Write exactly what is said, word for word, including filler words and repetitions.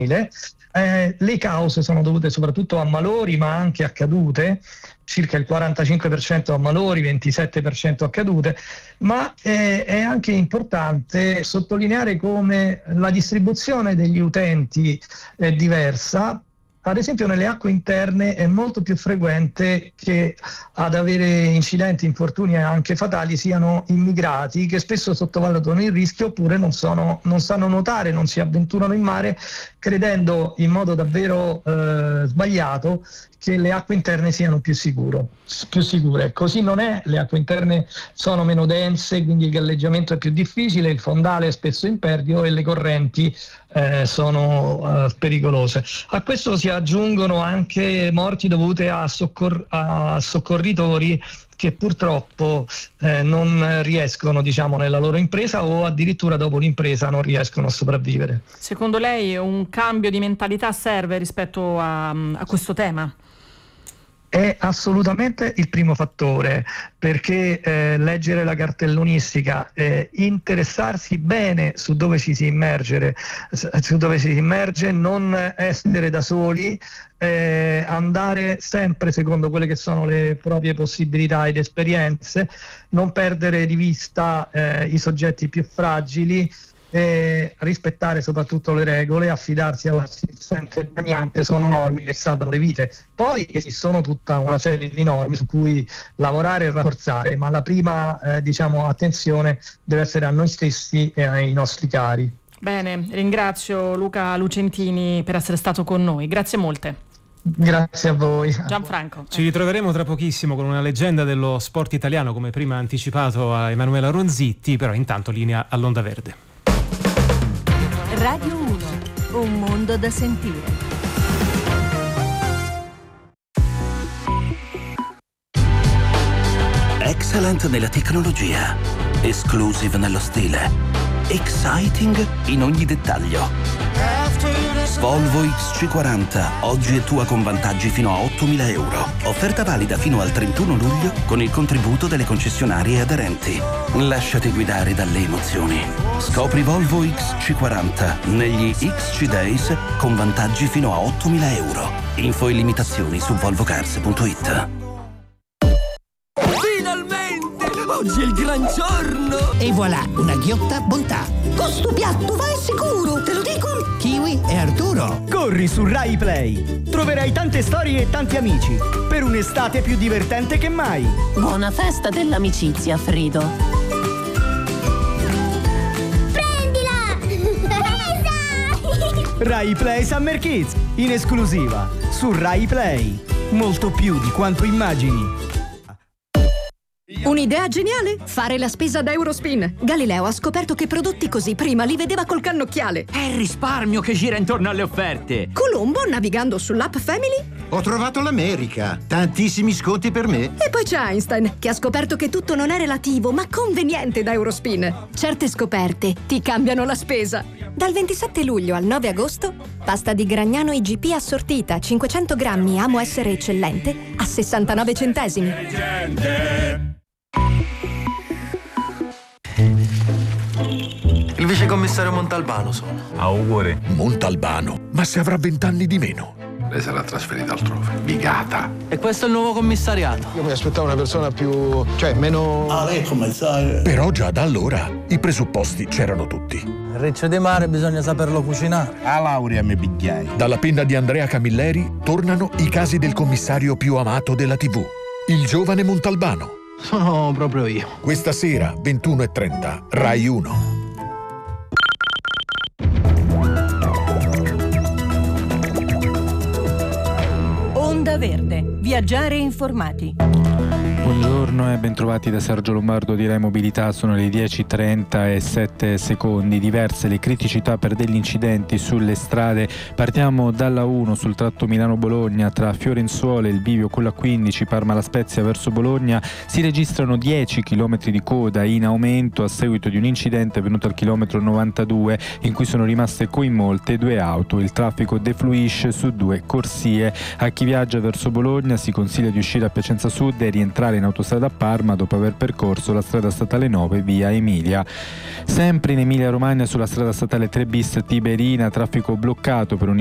Eh, le cause sono dovute soprattutto a malori, ma anche a cadute, circa il quarantacinque per cento a malori, ventisette per cento a cadute, ma eh, è anche importante sottolineare come la distribuzione degli utenti è diversa. Ad esempio nelle acque interne è molto più frequente che ad avere incidenti, infortuni e anche fatali siano immigrati che spesso sottovalutano il rischio oppure non, sono, non sanno nuotare, non si avventurano in mare credendo in modo davvero eh, sbagliato che le acque interne siano più, sicuro, più sicure. Così non è, le acque interne sono meno dense, quindi il galleggiamento è più difficile, il fondale è spesso impervio e le correnti eh, sono eh, pericolose. A questo si aggiungono anche morti dovute a, soccor- a soccorritori che purtroppo eh, non riescono, diciamo, nella loro impresa o addirittura dopo l'impresa non riescono a sopravvivere. Secondo lei un cambio di mentalità serve rispetto a, a questo tema? È assolutamente il primo fattore, perché eh, leggere la cartellonistica, eh, interessarsi bene su dove ci si immergere, su dove si immerge, non essere da soli, eh, andare sempre secondo quelle che sono le proprie possibilità ed esperienze, non perdere di vista eh, i soggetti più fragili, e rispettare soprattutto le regole, affidarsi all'assistente bagnante, sono norme che salvano le vite. Poi esistono tutta una serie di norme su cui lavorare e rafforzare, ma la prima eh, diciamo attenzione deve essere a noi stessi e ai nostri cari. Bene, ringrazio Luca Lucentini per essere stato con noi, grazie molte. Grazie a voi. Gianfranco. Ci ritroveremo tra pochissimo con una leggenda dello sport italiano, come prima anticipato a Emanuela Ronzitti, però intanto linea all'Onda Verde. Radio uno, un mondo da sentire. Excellent nella tecnologia, exclusive nello stile, exciting in ogni dettaglio. Volvo X C quaranta, oggi è tua con vantaggi fino a ottomila euro. Offerta valida fino al trentuno luglio con il contributo delle concessionarie aderenti. Lasciati guidare dalle emozioni. Scopri Volvo X C quaranta negli X C Days con vantaggi fino a ottomila euro. Info e limitazioni su volvo cars punto it. Finalmente! Oggi è il gran giorno! E voilà, una ghiotta bontà. Questo piatto va è sicuro, te lo dico! Kiwi e Arturo. Corri su Rai Play. Troverai tante storie e tanti amici. Per un'estate più divertente che mai. Buona festa dell'amicizia, Frido. Prendila! Presa! Rai Play Summer Kids, in esclusiva su Rai Play. Molto più di quanto immagini. Un'idea geniale? Fare la spesa da Eurospin. Galileo ha scoperto che prodotti così prima li vedeva col cannocchiale. È il risparmio che gira intorno alle offerte. Colombo, navigando sull'app Family. Ho trovato l'America. Tantissimi sconti per me. E poi c'è Einstein, che ha scoperto che tutto non è relativo, ma conveniente da Eurospin. Certe scoperte ti cambiano la spesa. Dal ventisette luglio al nove agosto, pasta di Gragnano I G P assortita cinquecento grammi Amo essere eccellente a sessantanove centesimi. Il vicecommissario Montalbano sono. Auguri. Montalbano? Ma se avrà vent'anni di meno. Lei sarà trasferita altrove. Bigata. E questo è il nuovo commissariato. Io mi aspettavo una persona più... cioè meno... Ah, lei commissario. Però già da allora i presupposti c'erano tutti. Il riccio di mare bisogna saperlo cucinare. A laurea mi pigliai. Dalla penna di Andrea Camilleri tornano i casi del commissario più amato della tivù. Il giovane Montalbano. Sono proprio io. Questa sera, ventuno e trenta, Rai uno. Onda Verde, viaggiare informati. Buongiorno e bentrovati da Sergio Lombardo di Rai Mobilità. Sono le dieci e trenta e sette secondi. Diverse le criticità per degli incidenti sulle strade. Partiamo dalla uno sul tratto Milano-Bologna tra Fiorenzuole e il bivio con la quindici Parma-La Spezia verso Bologna. Si registrano dieci chilometri di coda in aumento a seguito di un incidente avvenuto al chilometro novantadue in cui sono rimaste coinvolte due auto. Il traffico defluisce su due corsie. A chi viaggia verso Bologna si consiglia di uscire a Piacenza Sud e rientrare in autostrada a Parma dopo aver percorso la strada statale nove via Emilia. Sempre in Emilia Romagna sulla strada statale tre bis Tiberina, traffico bloccato per un